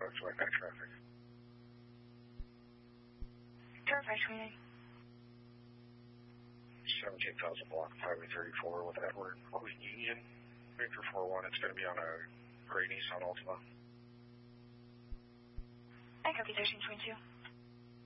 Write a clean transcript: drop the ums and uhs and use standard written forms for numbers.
folks with that traffic. Verify 29. 17,000 block, Highway 34 with Edward, Queen Union, Victor 41. It's going to be on a gray Nissan Altima. I copy 1322.